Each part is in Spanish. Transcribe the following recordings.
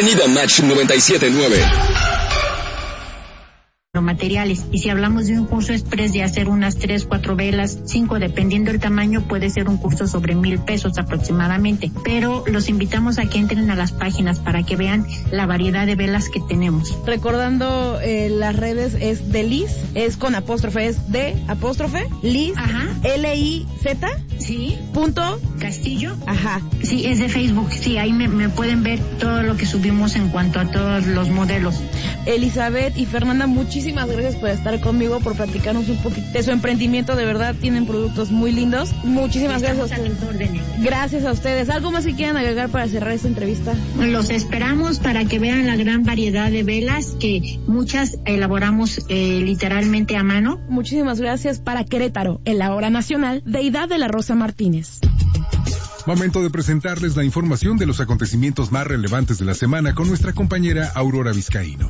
Avenida Match 97.9. Materiales, y si hablamos de un curso express de hacer unas 3, 4 velas, 5, dependiendo del tamaño, puede ser un curso sobre 1,000 pesos aproximadamente, pero los invitamos a que entren a las páginas para que vean la variedad de velas que tenemos. Recordando las redes, es de Liz, es con apóstrofe, es de apóstrofe Liz, ajá, L-I-Z, sí, punto Castillo, ajá, sí, es de Facebook, sí, ahí me pueden ver todo lo que subimos en cuanto a todos los modelos. Elizabeth y Fernanda, muchísimas gracias por estar conmigo, por platicarnos un poquito de su emprendimiento. De verdad tienen productos muy lindos. Muchísimas gracias a ustedes. Gracias a ustedes. ¿Algo más que quieran agregar para cerrar esta entrevista? Los esperamos para que vean la gran variedad de velas que muchas elaboramos literalmente a mano. Muchísimas gracias. Para Querétaro, en la hora nacional, Deidad de la Rosa Martínez. Momento de presentarles la información de los acontecimientos más relevantes de la semana con nuestra compañera Aurora Vizcaíno.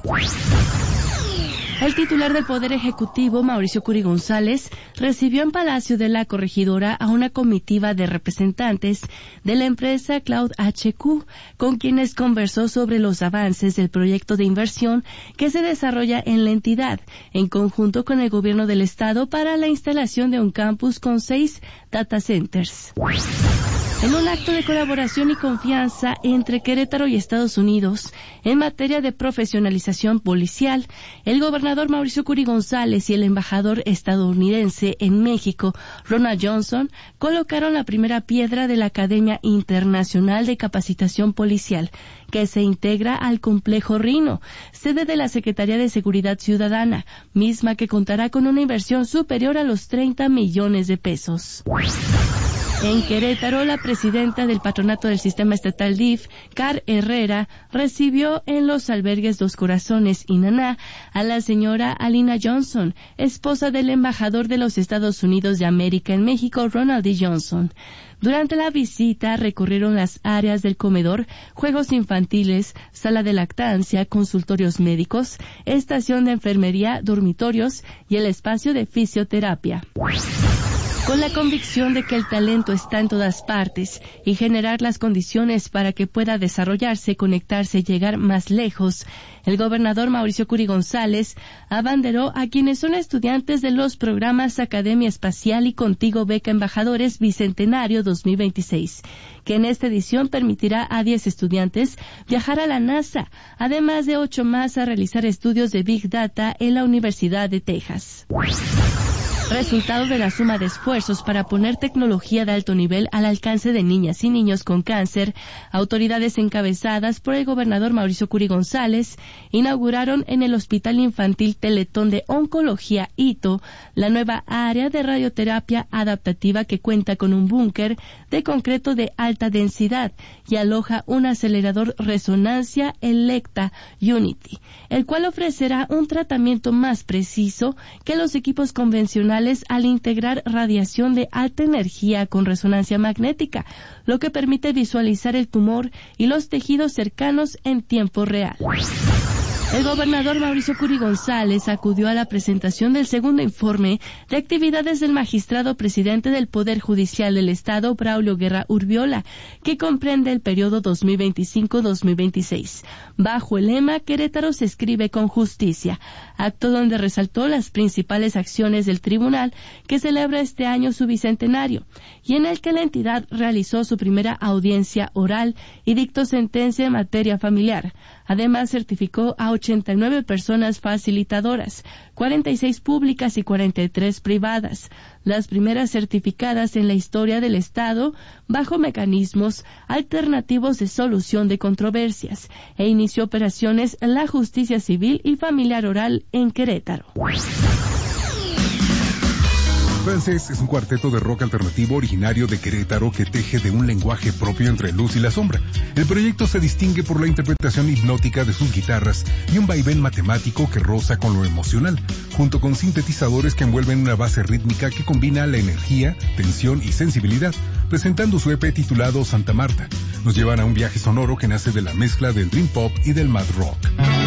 El titular del Poder Ejecutivo, Mauricio Curi González, recibió en Palacio de la Corregidora a una comitiva de representantes de la empresa Cloud HQ, con quienes conversó sobre los avances del proyecto de inversión que se desarrolla en la entidad, en conjunto con el gobierno del estado para la instalación de un campus con 6 data centers. En un acto de colaboración y confianza entre Querétaro y Estados Unidos en materia de profesionalización policial, el gobernador Mauricio Curi González y el embajador estadounidense en México, Ronald Johnson, colocaron la primera piedra de la Academia Internacional de Capacitación Policial, que se integra al Complejo Rino, sede de la Secretaría de Seguridad Ciudadana, misma que contará con una inversión superior a los 30 millones de pesos. En Querétaro, la presidenta del Patronato del Sistema Estatal DIF, Car Herrera, recibió en los albergues Dos Corazones y Naná a la señora Alina Johnson, esposa del embajador de los Estados Unidos de América en México, Ronald D. Johnson. Durante la visita recorrieron las áreas del comedor, juegos infantiles, sala de lactancia, consultorios médicos, estación de enfermería, dormitorios y el espacio de fisioterapia. Con la convicción de que el talento está en todas partes y generar las condiciones para que pueda desarrollarse, conectarse y llegar más lejos, el gobernador Mauricio Curi González abanderó a quienes son estudiantes de los programas Academia Espacial y Contigo Beca Embajadores Bicentenario 2026, que en esta edición permitirá a 10 estudiantes viajar a la NASA, además de 8 más a realizar estudios de Big Data en la Universidad de Texas. Resultado de la suma de esfuerzos para poner tecnología de alto nivel al alcance de niñas y niños con cáncer, autoridades encabezadas por el gobernador Mauricio Curi González inauguraron en el Hospital Infantil Teletón de Oncología ITO la nueva área de radioterapia adaptativa que cuenta con un búnker de concreto de alta densidad y aloja un acelerador resonancia Electa Unity, el cual ofrecerá un tratamiento más preciso que los equipos convencionales al integrar radiación de alta energía con resonancia magnética, lo que permite visualizar el tumor y los tejidos cercanos en tiempo real. El gobernador Mauricio Curi González acudió a la presentación del segundo informe de actividades del magistrado presidente del Poder Judicial del Estado, Braulio Guerra Urbiola, que comprende el periodo 2025-2026. Bajo el lema Querétaro se escribe con justicia, acto donde resaltó las principales acciones del tribunal que celebra este año su bicentenario y en el que la entidad realizó su primera audiencia oral y dictó sentencia en materia familiar. Además, certificó a 89 personas facilitadoras, 46 públicas y 43 privadas, las primeras certificadas en la historia del Estado bajo mecanismos alternativos de solución de controversias, e inició operaciones en la justicia civil y familiar oral en Querétaro. Francés es un cuarteto de rock alternativo originario de Querétaro que teje de un lenguaje propio entre luz y la sombra. El proyecto se distingue por la interpretación hipnótica de sus guitarras y un vaivén matemático que roza con lo emocional, junto con sintetizadores que envuelven una base rítmica que combina la energía, tensión y sensibilidad, presentando su EP titulado Santa Marta. Nos llevan a un viaje sonoro que nace de la mezcla del dream pop y del mad rock.